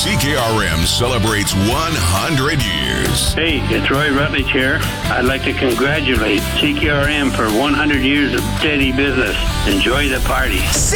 CKRM celebrates 100 years. Hey, it's Roy Rutledge here. I'd like to congratulate CKRM for 100 years of steady business. Enjoy the party.